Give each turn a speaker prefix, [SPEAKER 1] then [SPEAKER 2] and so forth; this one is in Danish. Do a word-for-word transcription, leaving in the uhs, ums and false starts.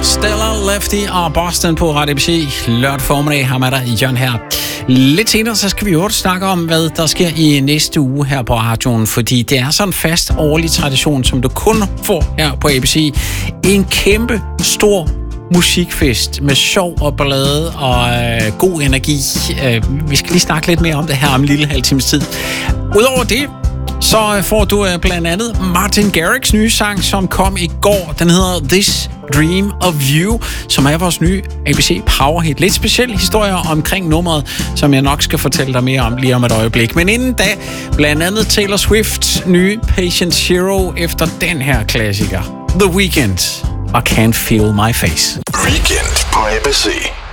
[SPEAKER 1] Stella, Lefty og Boston på Radio A B C. Lørdag formiddag har med dig, Jørgen her. Lidt senere, så skal vi jo snakke om, hvad der sker i næste uge her på radioen, fordi det er sådan en fast årlig tradition, som du kun får her på A B C. En kæmpe, stor musikfest med sjov og ballade og øh, god energi. Øh, vi skal lige snakke lidt mere om det her om en lille halv times tid. Udover det, så får du øh, blandt andet Martin Garrix nye sang, som kom i går. Den hedder This Dream of You, som er vores nye A B C Power Hit. Lidt speciel historie omkring nummeret, som jeg nok skal fortælle dig mere om lige om et øjeblik. Men inden da, blandt andet Taylor Swifts nye Patient Zero efter den her klassiker. The Weeknd og Can't Feel My Face.
[SPEAKER 2] Weekend på A B C.